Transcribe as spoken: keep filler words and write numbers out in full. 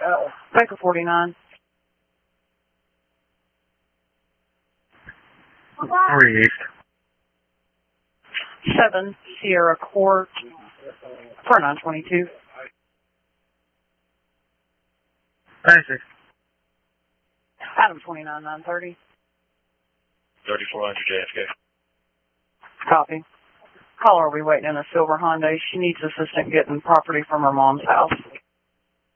Oh. Baker forty-nine. forty-eight. seven Sierra Court for nine twenty-two. ninety-six. Adam twenty-nine nine thirty. thirty-four hundred J F K. Copy. Caller will be waiting in a silver Hyundai. She needs assistance getting property from her mom's house.